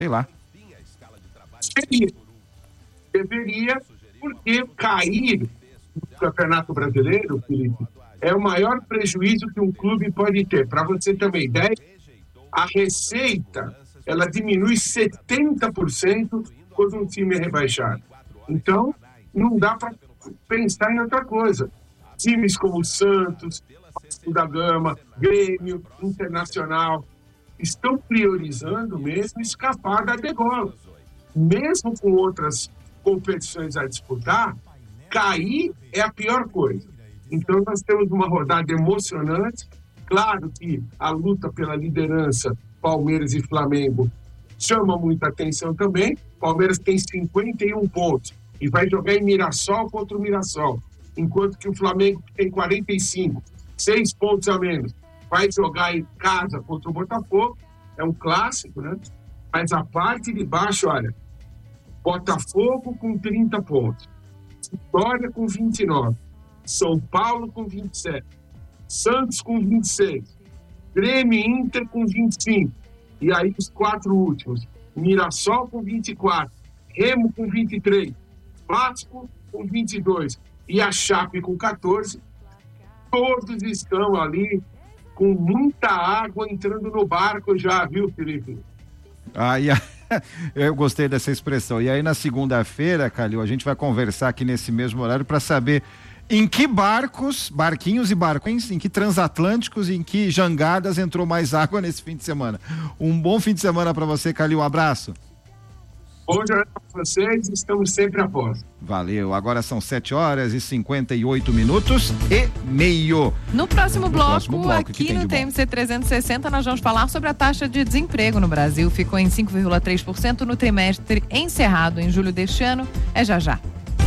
Sei lá. Deveria, porque cair no Campeonato Brasileiro, Felipe, é o maior prejuízo que um clube pode ter. Para você ter uma ideia, a receita, ela diminui 70% quando um time é rebaixado. Então, não dá para pensar em outra coisa. Times como o Santos, Vasco da Gama, Grêmio, Internacional, estão priorizando mesmo escapar da degola. Mesmo com outras competições a disputar, cair é a pior coisa. Então, nós temos uma rodada emocionante. Claro que a luta pela liderança, Palmeiras e Flamengo, chama muita atenção também. Palmeiras tem 51 pontos e vai jogar em Mirassol contra o Mirassol, enquanto que o Flamengo tem 45, 6 pontos a menos, vai jogar em casa contra o Botafogo. É um clássico, né? Mas a parte de baixo, olha, Botafogo com 30 pontos, Vitória com 29, São Paulo com 27, Santos com 26, Grêmio e Inter com 25, e aí os 4 últimos, Mirassol com 24, Remo com 23, Vasco com 22 e a Chape com 14, todos estão ali com muita água entrando no barco já, viu, Felipe? Eu gostei dessa expressão. E aí na segunda-feira, Calil, a gente vai conversar aqui nesse mesmo horário para saber em que barquinhos e barcões, em que transatlânticos e em que jangadas entrou mais água nesse fim de semana. Um bom fim de semana para você, Calil. Um abraço. Bom dia para vocês, estamos sempre a posto. Valeu, agora são 7h58 e meio. No próximo bloco aqui no TMC 360, nós vamos falar sobre a taxa de desemprego no Brasil. Ficou em 5,3% no trimestre encerrado em julho deste ano. É já já.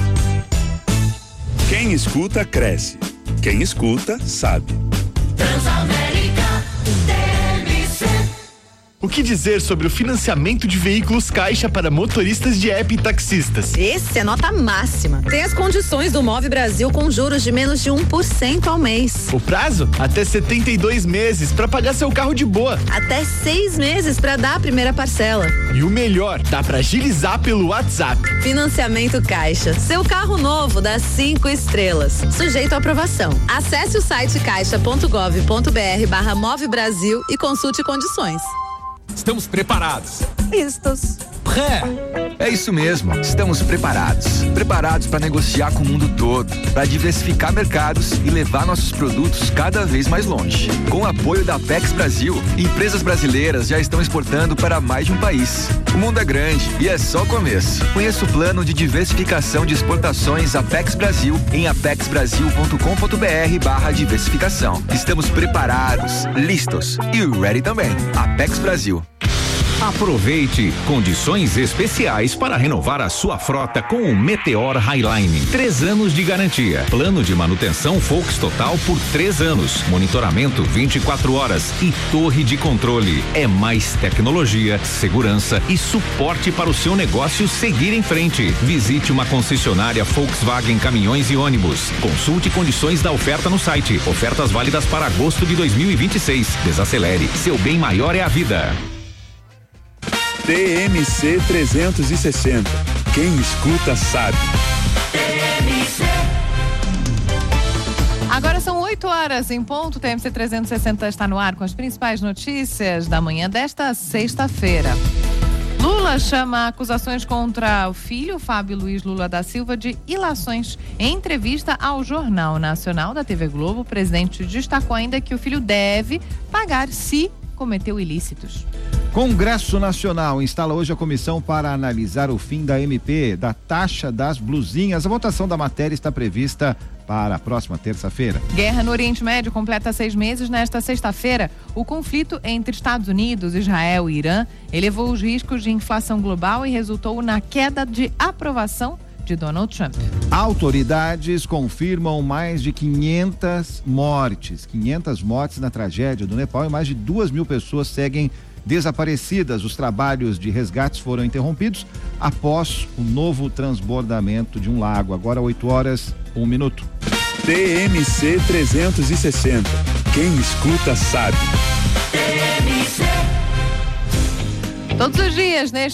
Quem escuta, cresce. Quem escuta, sabe. Transamérica, TMC. O que dizer sobre o financiamento de veículos Caixa para motoristas de app e taxistas? Esse é nota máxima. Tem as condições do Move Brasil com juros de menos de 1% ao mês. O prazo? Até 72 meses para pagar seu carro de boa. Até 6 meses para dar a primeira parcela. E o melhor, dá para agilizar pelo WhatsApp. Financiamento Caixa. Seu carro novo dá 5 estrelas. Sujeito à aprovação. Acesse o site caixa.gov.br/Move Brasil e consulte condições. Estamos preparados. Estos. É isso mesmo, estamos preparados. Preparados para negociar com o mundo todo, para diversificar mercados e levar nossos produtos cada vez mais longe. Com o apoio da Apex Brasil, empresas brasileiras já estão exportando para mais de um país. O mundo é grande e é só o começo. Conheça o plano de diversificação de exportações Apex Brasil em apexbrasil.com.br/diversificação. Estamos preparados, listos e ready também. Apex Brasil. Aproveite condições especiais para renovar a sua frota com o Meteor Highline. 3 anos de garantia. Plano de manutenção Volks Total por 3 anos. Monitoramento 24 horas e torre de controle. É mais tecnologia, segurança e suporte para o seu negócio seguir em frente. Visite uma concessionária Volkswagen Caminhões e Ônibus. Consulte condições da oferta no site. Ofertas válidas para agosto de 2026. Desacelere. Seu bem maior é a vida. TMC 360. Quem escuta sabe. Agora são 8h em ponto. TMC 360 está no ar com as principais notícias da manhã desta sexta-feira. Lula chama acusações contra o filho, Fábio Luiz Lula da Silva, de ilações. Em entrevista ao Jornal Nacional da TV Globo, o presidente destacou ainda que o filho deve pagar se cometeu ilícitos. Congresso Nacional instala hoje a comissão para analisar o fim da MP, da taxa das blusinhas. A votação da matéria está prevista para a próxima terça-feira. Guerra no Oriente Médio completa 6 meses nesta sexta-feira. O conflito entre Estados Unidos, Israel e Irã elevou os riscos de inflação global e resultou na queda de aprovação de Donald Trump. Autoridades confirmam mais de 500 mortes na tragédia do Nepal e mais de 2.000 pessoas seguem desaparecidas. Os trabalhos de resgates foram interrompidos após o novo transbordamento de um lago. Agora 8h01. TMC 360. Quem escuta sabe. Todos os dias, neste